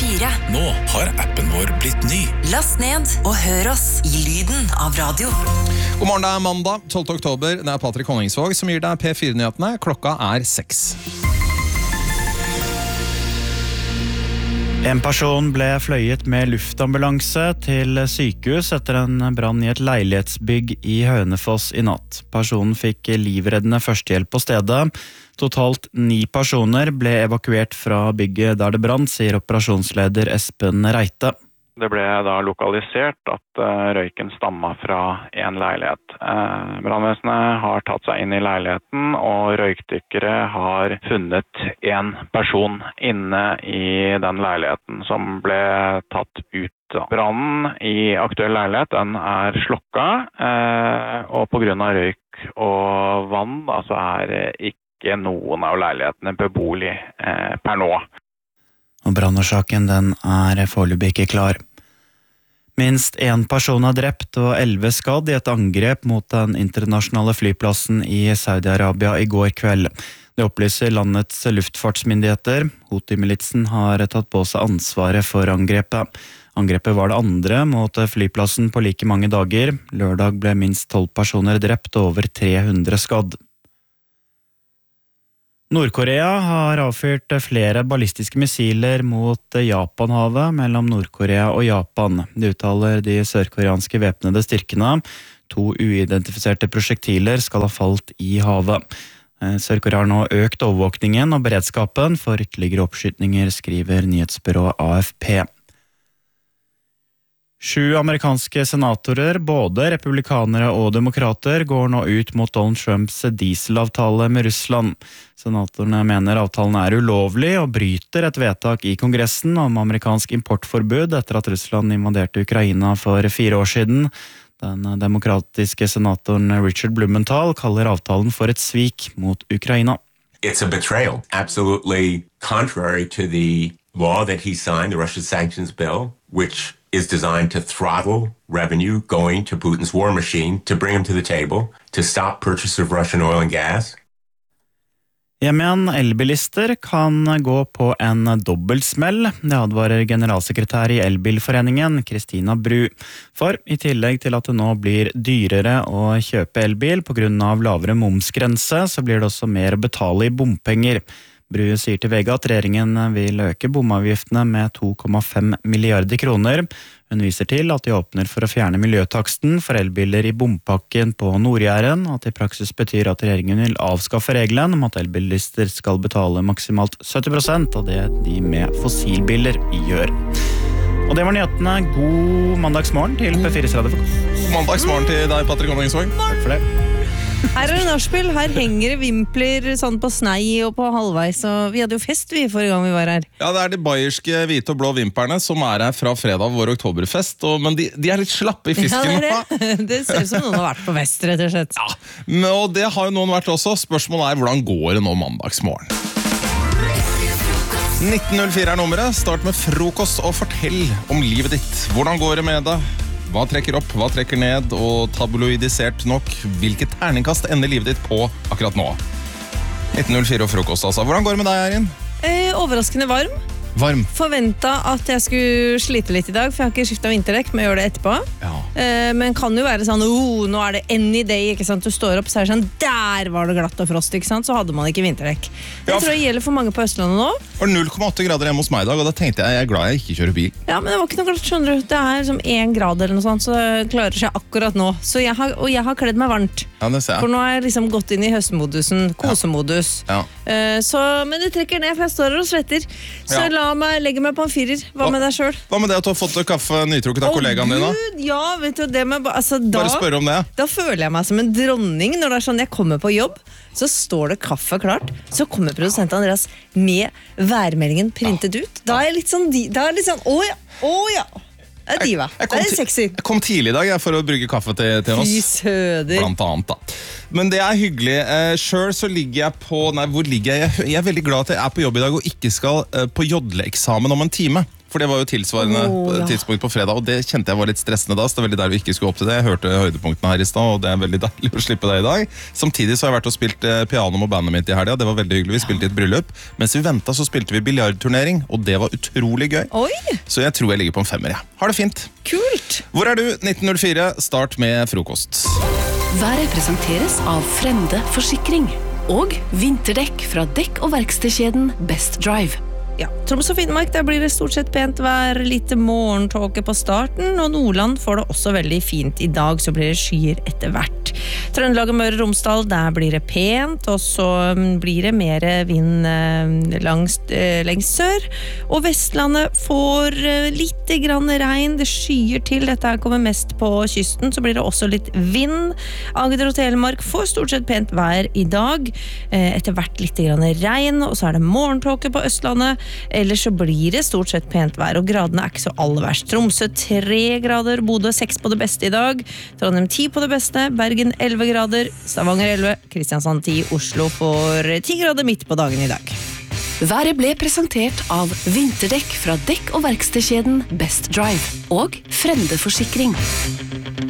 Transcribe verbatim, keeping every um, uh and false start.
fire. Nå har appen vår blitt ny. Last ned og hør oss i lyden av radio. God morgen, det er mandag, tolvte oktober. Det er Patrick Honningsvåg som gir deg P fire-nyhetene. Klokka er seks. En person ble fløyet med luftambulanse til sykehus etter en brann i et leilighetsbygg i Hønefoss i natt. Personen fikk livreddende førstehjelp på stedet. Totalt ni personer ble evakuert fra bygget der det brann, sier operasjonsleder Espen Reite. Det ble da lokalisert at røyken stammet fra en leilighet. Brannvesenet har tatt seg inn i leiligheten, og røykdykkere har funnet en person inne i den leiligheten som ble tatt ut. Brannen i aktuell leilighet den er slokka, og på grunn av røyk og vann da, så er ikke noen av leilighetene beboelig per nå. Og brannårsaken den er foreløpig ikke klar. Minst én person er drept og elleve skadd i et angrep mot den internasjonale flyplassen i Saudi-Arabia i går kveld. Det opplyser landets luftfartsmyndigheter. Houthi-militsen har tatt på seg ansvaret for angrepet. Angrepet var det andre mot flyplassen på like mange dager. Lørdag ble minst tolv personer drept og over tre hundre skadd. Nord-Korea har avfyrt flere ballistiske missiler mot Japanhavet mellom Nord-Korea og Japan. Det uttaler de sørkoreanske væpnede styrkene. To uidentifiserte prosjektiler skal ha falt i havet. Sør-Korea har nå økt overvåkningen og beredskapen for ytterligere oppskytninger, skriver nyhetsbyrået A F P. Sju amerikanske senatorer, både republikanere og demokrater, går nå ut mot Donald Trumps dieselavtale med Russland. Senatorene mener avtalen er ulovlig og bryter et vedtak i Kongressen om amerikansk importforbud etter at Russland invaderte Ukraina for fire år siden. Den demokratiske senatoren Richard Blumenthal kaller avtalen for et svik mot Ukraina. It's a betrayal, absolutely contrary to the law that he signed, the Russia sanctions bill, which is designed to throttle revenue going to Putin's war machine, to bring him to the table, to stop purchase of Russian oil and gas. Hjem igjen, elbilister kan gå på en dobbeltsmell, det advarer generalsekretær i Elbilforeningen, Kristina Bru. For i tillegg til at det nå blir dyrere å kjøpe elbil på grunn av lavere momsgrense, så blir det også mer å betale i bompenger. Bru sier til V G at regjeringen vil øke bomavgiftene med to komma fem milliarder kroner. Hun viser til at de åpner for å fjerne miljøtaksten for elbiler i bompakken på Nord-Jæren, og at det i praksis betyr at regjeringen vil avskaffe regelen om at elbilister skal betale maksimalt sytti prosent av det de med fossilbiler gjør. Og det var nyhetene. God mandagsmorgen til P fire Radio. God mandagsmorgen til deg, Patrick Honningsvåg. Takk for det. Her er det nachspiel, her henger det vimpler sånn på snei og på halvveis, og vi hadde jo fest vi forrige gang vi var her. Ja, det er de bayerske hvite og blå vimperne som er her fra fredag vår oktoberfest, og, men de, de er litt slappe i fisken. Ja, det, er det. Det ser ut som noen har vært på fest, rett og slett. Ja, men, og det har jo noen vært også. Spørsmålet er, hvordan går det nå mandagsmorgen? nitten null fire er nummeret. Start med frokost og fortell om livet ditt. Hvordan går det med det? Hva trekker opp, hva trekker ned, og tabloidisert nok, hvilket terningkast ender livet ditt på akkurat nå? nitten null fire og frokost, altså. Hvordan går det med deg, Erin? Eh, overraskende varm. Varm. Forventet at jeg skulle slite litt i dag, for jeg har ikke skiftet vinterdekk, men jeg gjør det etterpå. Ja. Eh, men kan jo være sånn, oh, nå er det any day, ikke sant? Du står opp, så er det sånn, der var det glatt og frost, ikke sant? Så hadde man ikke vinterdekk. Det Ja, tror jeg gjelder for mange på Østlandet nå. Det var null komma åtte grader hjemme hos meg i dag, og da tenkte jeg, jeg er glad jeg ikke kjører bil. Ja, men det var ikke noe glatt, skjønner du. Det er som en grad eller noe sånt, så det klarer seg akkurat nå. Så jeg har, og jeg har kledd meg varmt. Ja, det ser jeg. For nå har jeg liksom gått inn i høstmodusen, kosemodus. Ja. Eh, så, men det trekker ned, for jeg står her og svetter. Så Ja. la meg legge meg på en firer. Hva med deg selv? Hva med det at du har fått kaffe nytrukket av Å, kollegaen din da? Gud, ja, vet du, det med, altså, da, Bare spørre om det. da føler jeg meg som en dronning når det er sånn jeg kommer på jobb, så står det kaffe klart, så kommer produsent Andreas med værmeldingen printet ut. Da er jeg litt sånn, da er jeg litt sånn, å ja, å ja. Det er diva. Jeg Det kom, er ti- sexy. jeg kom tidlig i dag jeg, for å brygge kaffe til, til oss. Fy søder. Blant annet da. Men det er hyggelig. Eh, Selv så ligger jeg på... Nei, hvor ligger jeg? Jeg, jeg er veldig glad at jeg er på jobb i dag og ikke skal eh, på jodleeksamen om en time. for det var jo tilsvarende Åh, ja. tidspunkt på fredag, og det kjente jeg var litt stressende da, så det er veldig der vi ikke skulle opp til det. Jeg hørte høydepunktene her i stad, og det er veldig deilig å slippe det i dag. Samtidig så har jeg vært og spilt eh, piano med bandet mitt i helga, det var veldig hyggelig, vi spilte i et bryllup. Mens vi ventet så spilte vi biljardturnering, og det var utrolig gøy. Oi, Så jeg tror jeg ligger på en femmer, ja. Har det fint. kult! Hvor er du? nitten null fire, start med frokost. Været presenteres av Frende Forsikring og vinterdekk fra dekk- og verkstedkjeden Best Drive. Ja, Troms og Finnmark, der blir det stort sett pent vær, litt morgentåke på starten, og Nordland får det også veldig fint. I dag så blir det skyer etter hvert. Trøndelag og Møre og Romsdal, der blir det pent, og så blir det mer vind langs, lengs sør. Og Vestlandet får litt grann regn, det skyer til, dette her kommer mest på kysten, så blir det også litt vind. Agder og Telemark får stort sett pent vær i dag, etter hvert litt grann regn, og så er det morgentåke på Østlandet. Ellers så blir det stort sett pent vær, og gradene er ikke så aller verst. Tromsø tre grader, Bodø seks på det beste i dag, Trondheim ti på det beste, Bergen elleve grader, Stavanger elleve, Kristiansand ti, Oslo får ti grader midt på dagen i dag. Været ble presentert av vinterdekk fra dekk- og verkstedkjeden Best Drive og Frende Forsikring.